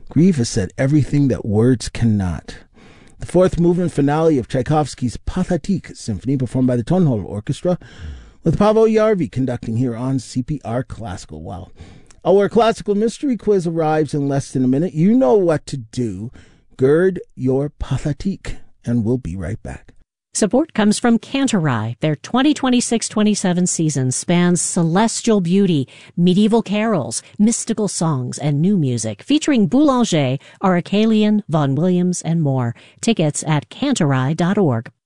Grief has said everything that words cannot. The fourth movement finale of Tchaikovsky's Pathétique Symphony, performed by the Tonhol Orchestra, with Paavo Järvi conducting here on CPR Classical. Wow. Our classical mystery quiz arrives in less than a minute. You know what to do. Gird your Pathétique, and we'll be right back. Support comes from Cantorai. Their 2026-27 season spans celestial beauty, medieval carols, mystical songs, and new music, featuring Boulanger, Aracelian, Vaughan Williams, and more. Tickets at cantorai.org.